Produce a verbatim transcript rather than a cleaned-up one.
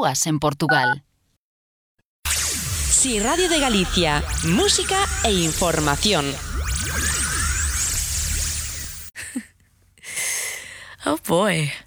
sitúas en Portugal. Sí, Radio de Galicia, música e información. Oh boy.